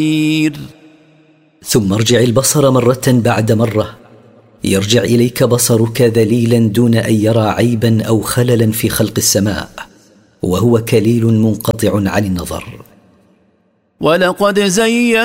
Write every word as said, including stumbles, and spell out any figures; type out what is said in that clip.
ثم ارجع البصر مرة بعد مرة، يرجع إليك بصرك ذليلا دون أن يرى عيبا أو خللا في خلق السماء، وهو كليل منقطع عن النظر. ولقد زين